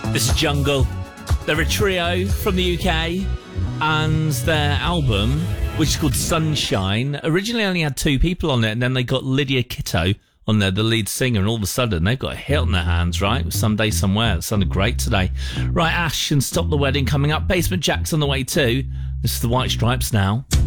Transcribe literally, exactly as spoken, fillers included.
This is Jungle. They're a trio from the U K, and their album, which is called Sunshine, originally only had two people on it, and then they got Lydia Kitto on there, the lead singer, and all of a sudden they've got a hit on their hands, right? Someday, Somewhere. It sounded great today. Right, Ash and Stop the Wedding coming up. Basement Jack's on the way too. This is the White Stripes now.